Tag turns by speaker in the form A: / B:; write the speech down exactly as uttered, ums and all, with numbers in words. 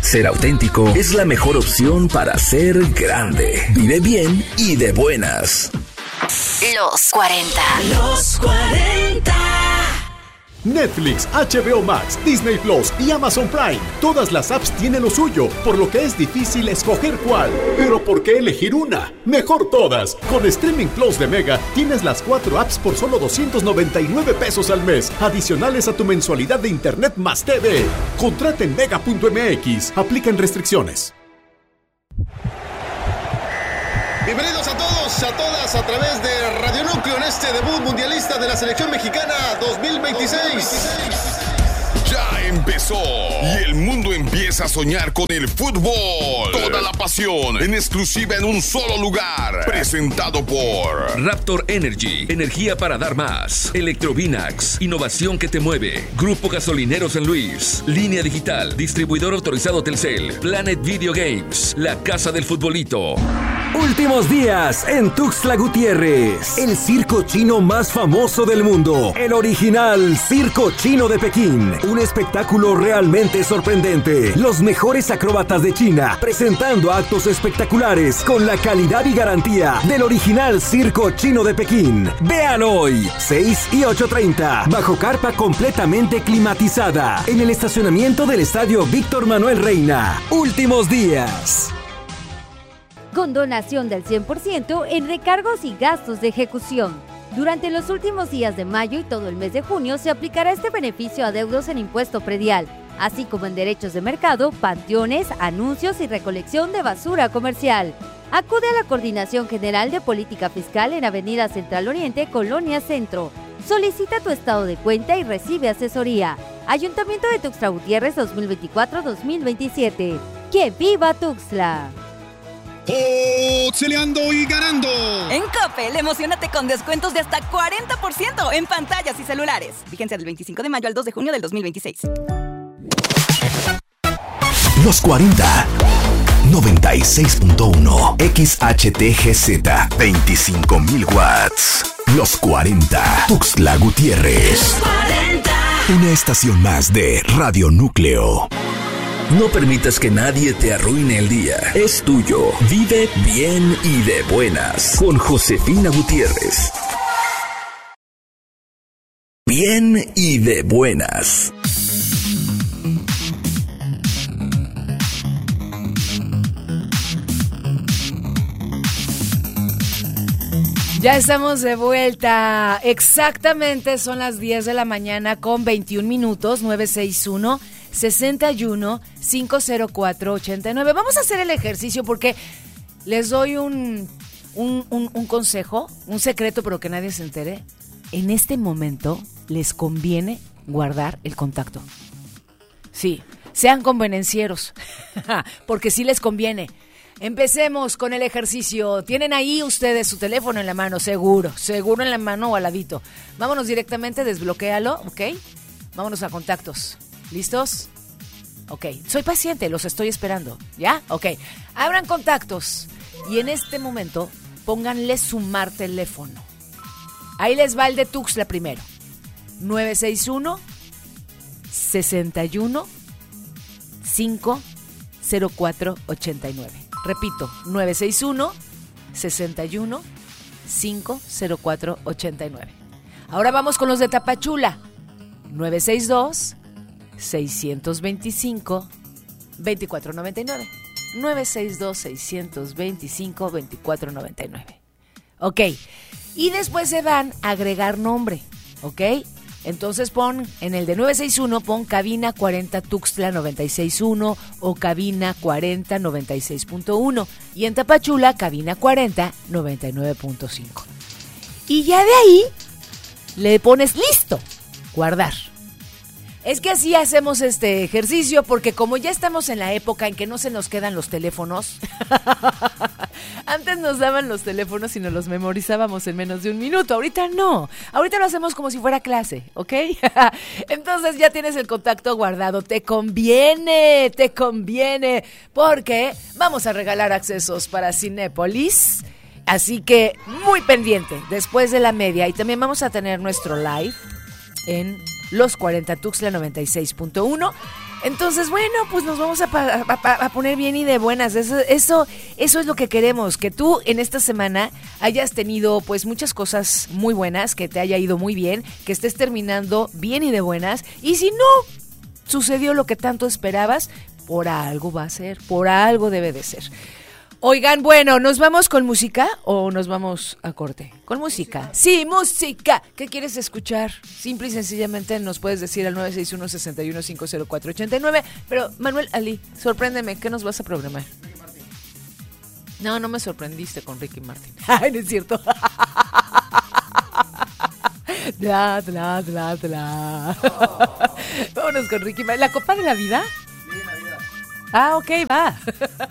A: Ser auténtico es la mejor opción para ser grande. Vive bien y de buenas.
B: Los cuarenta.
C: Los cuarenta.
D: Netflix, H B O Max, Disney Plus y Amazon Prime. Todas las apps tienen lo suyo, por lo que es difícil escoger cuál. Pero ¿por qué elegir una? Mejor todas. Con Streaming Plus de Mega tienes las cuatro apps por solo doscientos noventa y nueve pesos al mes, adicionales a tu mensualidad de Internet más T V. Contrata en mega punto m x. Aplican restricciones.
E: Bienvenidos a todos, a todas, a través de Radio Núcleo en este debut mundialista de la selección mexicana dos mil veintiséis.
F: Ya empezó y el mundo empieza a soñar con el fútbol. Toda la pasión en exclusiva en un solo lugar. Presentado por
G: Raptor Energy, energía para dar más. Electrovinax, innovación que te mueve. Grupo Gasolinero San Luis, Línea Digital, distribuidor autorizado Telcel, Planet Video Games, la casa del futbolito.
H: Últimos días en Tuxtla Gutiérrez, el circo chino más famoso del mundo, el original Circo Chino de Pekín, un espectáculo realmente sorprendente. Los mejores acróbatas de China presentando actos espectaculares con la calidad y garantía del original Circo Chino de Pekín. Vean hoy, seis y ocho treinta, bajo carpa completamente climatizada, en el estacionamiento del Estadio Víctor Manuel Reina. Últimos días.
I: Con donación del cien por ciento en recargos y gastos de ejecución. Durante los últimos días de mayo y todo el mes de junio se aplicará este beneficio a adeudos en impuesto predial, así como en derechos de mercado, panteones, anuncios y recolección de basura comercial. Acude a la Coordinación General de Política Fiscal en Avenida Central Oriente, Colonia Centro. Solicita tu estado de cuenta y recibe asesoría. Ayuntamiento de Tuxtla Gutiérrez dos mil veinticuatro a dos mil veintisiete. ¡Que viva Tuxtla!
J: ¡Tuxtleando y ganando!
K: En Coppel, emocionate con descuentos de hasta cuarenta por ciento en pantallas y celulares. Vigencia del veinticinco de mayo al dos de junio del dos mil veintiséis.
A: Los cuarenta. noventa y seis punto uno. X H T G Z. veinticinco mil watts. Los cuarenta. Tuxtla Gutiérrez.
C: Los cuarenta.
A: Una estación más de Radio Núcleo. No permitas que nadie te arruine el día. Es tuyo. Vive bien y de buenas. Con Josefina Gutiérrez. Bien y de buenas.
L: Ya estamos de vuelta. Exactamente son las diez de la mañana con veintiún minutos. nueve seis uno, seis uno, cinco cero cuatro, ocho nueve. Vamos a hacer el ejercicio porque les doy un, un, un, un consejo, un secreto, pero que nadie se entere. En este momento les conviene guardar el contacto. Sí, sean convenencieros, porque sí les conviene. Empecemos con el ejercicio. Tienen ahí ustedes su teléfono en la mano, seguro, seguro en la mano o al ladito. Vámonos directamente, desbloquéalo, ¿ok? Vámonos a contactos. ¿Listos? Ok, soy paciente, los estoy esperando, ¿ya? Ok, abran contactos y en este momento pónganle sumar teléfono. Ahí les va el de Tuxtla primero. nueve seis uno, seis uno, cinco cero cuatro ocho nueve. Repito, nueve seis uno, seis uno, cinco cero cuatro ocho nueve. Ahora vamos con los de Tapachula. nueve seis dos, seis dos cinco, dos cuatro nueve nueve. nueve seis dos, seis dos cinco, dos cuatro nueve nueve. Ok, y después se van a agregar nombre, ¿ok? Entonces pon, en el de nueve seis uno, pon cabina cuarenta Tuxtla noventa y seis punto uno o cabina cuarenta noventa y seis punto uno. Y en Tapachula, cabina cuarenta noventa y nueve punto cinco. Y ya de ahí le pones listo, guardar. Es que así hacemos este ejercicio porque como ya estamos en la época en que no se nos quedan los teléfonos, antes nos daban los teléfonos y nos los memorizábamos en menos de un minuto, ahorita no, ahorita lo hacemos como si fuera clase, ¿ok? Entonces ya tienes el contacto guardado, te conviene, te conviene, porque vamos a regalar accesos para Cinépolis, así que muy pendiente, después de la media, y también vamos a tener nuestro live en Los cuarenta Tuxtla noventa y seis punto uno. Entonces, bueno, pues nos vamos a, pa- a, a poner bien y de buenas. Eso, eso, eso es lo que queremos, que tú en esta semana hayas tenido pues muchas cosas muy buenas, que te haya ido muy bien, que estés terminando bien y de buenas. Y si no sucedió lo que tanto esperabas, por algo va a ser, por algo debe de ser. Oigan, bueno, ¿nos vamos con música o nos vamos a corte? Con música. Sí, música. ¿Qué quieres escuchar? Simple y sencillamente nos puedes decir al nueve seis uno, seis uno cinco cero cuatro ocho nueve. Pero, Manuel Ali, sorpréndeme, ¿qué nos vas a programar? No, no me sorprendiste con Ricky Martin. Ay, no es cierto. Bla, bla, bla, bla. Vámonos con Ricky Martin. ¿La copa de la vida?
E: Sí, Navidad.
L: Ah, ok, va.